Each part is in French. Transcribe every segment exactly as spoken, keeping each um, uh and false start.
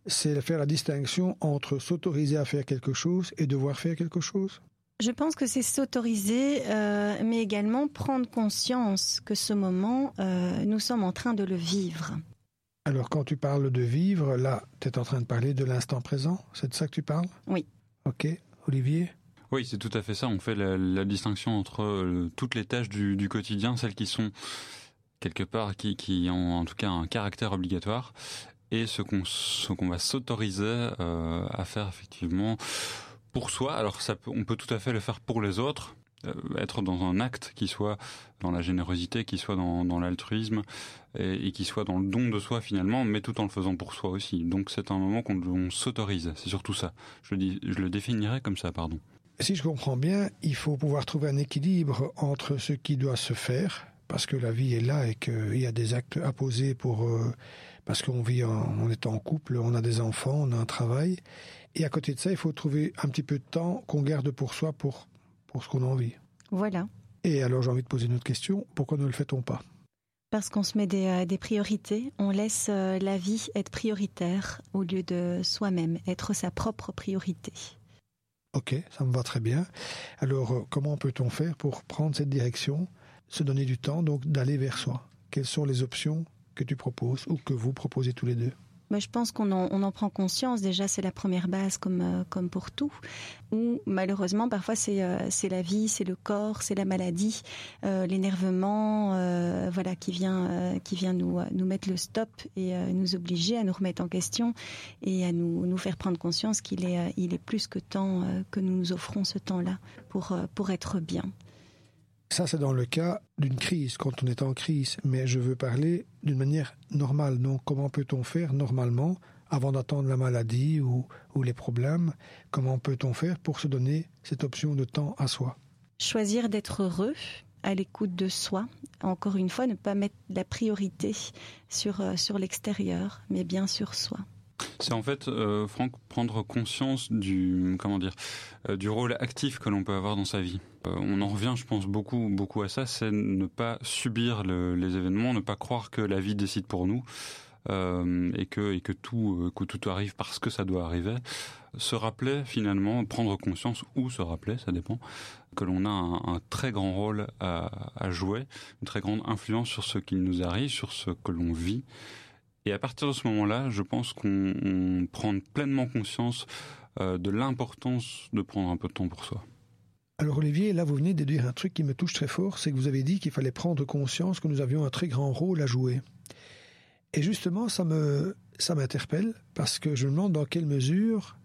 c'est faire la distinction entre s'autoriser à faire quelque chose et devoir faire quelque chose? Je pense que c'est s'autoriser, euh, mais également prendre conscience que ce moment, euh, nous sommes en train de le vivre. Alors, quand tu parles de vivre, là, tu es en train de parler de l'instant présent? C'est de ça que tu parles? Oui. Ok. Olivier? Oui, c'est tout à fait ça. On fait la, la distinction entre euh, toutes les tâches du, du quotidien, celles qui sont quelque part, qui, qui ont en tout cas un caractère obligatoire, et ce qu'on, ce qu'on va s'autoriser euh, à faire effectivement pour soi. Alors, ça peut, on peut tout à fait le faire pour les autres, euh, être dans un acte qui soit dans la générosité, qui soit dans, dans l'altruisme, et, et qui soit dans le don de soi finalement, mais tout en le faisant pour soi aussi. Donc, c'est un moment qu'on on s'autorise. C'est surtout ça. Je le, dis, je le définirais comme ça, pardon. Si je comprends bien, il faut pouvoir trouver un équilibre entre ce qui doit se faire, parce que la vie est là et qu'il y a des actes à poser pour, euh, parce qu'on vit, en, on est en couple, on a des enfants, on a un travail. Et à côté de ça, il faut trouver un petit peu de temps qu'on garde pour soi, pour, pour ce qu'on a envie. Voilà. Et alors j'ai envie de poser une autre question, pourquoi ne le fait-on pas? Parce qu'on se met des, euh, des priorités, on laisse euh, la vie être prioritaire au lieu de soi-même, être sa propre priorité. Ok, ça me va très bien. Alors, euh, comment peut-on faire pour prendre cette direction, se donner du temps, donc d'aller vers soi? Quelles sont les options que tu proposes ou que vous proposez tous les deux? Ben, je pense qu'on en, on en prend conscience. Déjà, c'est la première base, comme, euh, comme pour tout. Ou malheureusement, parfois, c'est, euh, c'est la vie, c'est le corps, c'est la maladie, euh, l'énervement, euh, voilà, qui vient, euh, qui vient nous, nous mettre le stop et euh, nous obliger à nous remettre en question et à nous, nous faire prendre conscience qu'il est, euh, il est plus que temps euh, que nous nous offrons ce temps-là pour, euh, pour être bien. Ça, c'est dans le cas d'une crise, quand on est en crise. Mais je veux parler d'une manière normale. Donc, comment peut-on faire normalement, avant d'attendre la maladie ou, ou les problèmes, comment peut-on faire pour se donner cette option de temps à soi? Choisir d'être heureux, à l'écoute de soi. Encore une fois, ne pas mettre la priorité sur, euh, sur l'extérieur, mais bien sur soi. C'est en fait, euh, Franck, prendre conscience du, comment dire, euh, du rôle actif que l'on peut avoir dans sa vie. Euh, on en revient, je pense, beaucoup, beaucoup à ça, c'est ne pas subir le, les événements, ne pas croire que la vie décide pour nous euh, et que et que tout euh, que tout arrive parce que ça doit arriver. Se rappeler finalement, prendre conscience ou se rappeler, ça dépend, que l'on a un, un très grand rôle à, à jouer, une très grande influence sur ce qui nous arrive, sur ce que l'on vit. Et à partir de ce moment-là, je pense qu'on on prend pleinement conscience euh, de l'importance de prendre un peu de temps pour soi. Alors Olivier, là vous venez de dire un truc qui me touche très fort, c'est que vous avez dit qu'il fallait prendre conscience que nous avions un très grand rôle à jouer. Et justement, ça me, ça m'interpelle, parce que je me demande dans quelle mesure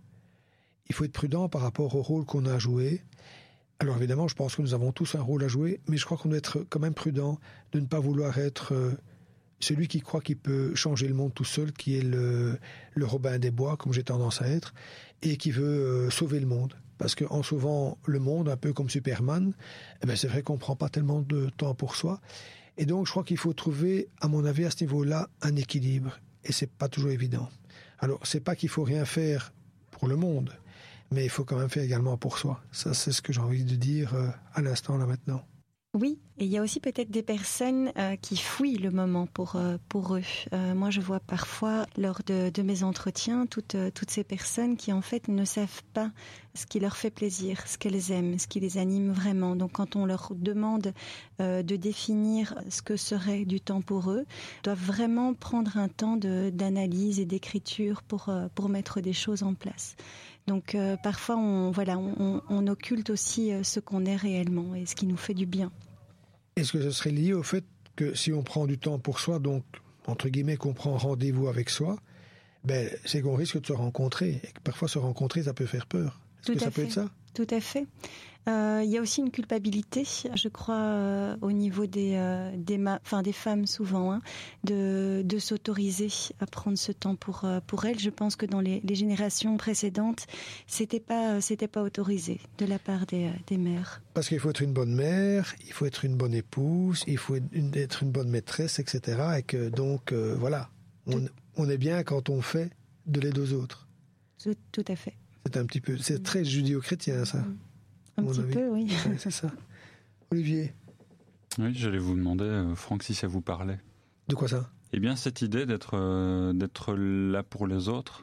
il faut être prudent par rapport au rôle qu'on a à jouer. Alors évidemment, je pense que nous avons tous un rôle à jouer, mais je crois qu'on doit être quand même prudent de ne pas vouloir être... Euh, celui qui croit qu'il peut changer le monde tout seul, qui est le, le Robin des Bois, comme j'ai tendance à être, et qui veut euh, sauver le monde. Parce qu'en sauvant le monde, un peu comme Superman, eh ben c'est vrai qu'on ne prend pas tellement de temps pour soi. Et donc, je crois qu'il faut trouver, à mon avis, à ce niveau-là, un équilibre. Et c'est pas toujours évident. Alors, c'est pas qu'il faut rien faire pour le monde, mais il faut quand même faire également pour soi. Ça, c'est ce que j'ai envie de dire euh, à l'instant, là, maintenant. Oui, et il y a aussi peut-être des personnes euh, qui fuient le moment pour euh, pour eux. Euh, moi, je vois parfois lors de, de mes entretiens toutes euh, toutes ces personnes qui en fait ne savent pas ce qui leur fait plaisir, ce qu'elles aiment, ce qui les anime vraiment. Donc, quand on leur demande euh, de définir ce que serait du temps pour eux, ils doivent vraiment prendre un temps de d'analyse et d'écriture pour euh, pour mettre des choses en place. Donc, euh, parfois, on voilà, on, on occulte aussi euh, ce qu'on est réellement et ce qui nous fait du bien. Est-ce que ce serait lié au fait que si on prend du temps pour soi, donc, entre guillemets, qu'on prend rendez-vous avec soi, ben, c'est qu'on risque de se rencontrer. Et que parfois, se rencontrer, ça peut faire peur. Est-ce Tout que ça à peut fait. être ça? Tout à fait. Euh, il y a aussi une culpabilité, je crois, euh, au niveau des, euh, des, ma- enfin, des femmes souvent, hein, de, de s'autoriser à prendre ce temps pour, euh, pour elles. Je pense que dans les, les générations précédentes, c'était pas, c'était pas autorisé de la part des, des mères. Parce qu'il faut être une bonne mère, il faut être une bonne épouse, il faut être une, être une bonne maîtresse, et cetera. Et que donc, euh, voilà, on, on est bien quand on fait de l'aide aux autres. Tout, tout à fait. C'est un petit peu, c'est très judéo-chrétien, ça. Un petit avis. peu, oui. Ouais, c'est ça. Olivier. Oui, j'allais vous demander, euh, Franck, si ça vous parlait. De quoi ça? Eh bien, cette idée d'être euh, d'être là pour les autres,